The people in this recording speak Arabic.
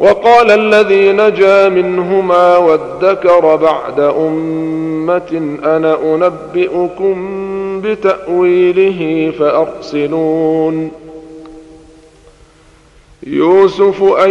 وقال الذي نجا منهما وادكر بعد أمة أنا أنبئكم بتأويله فأرسلون. يوسف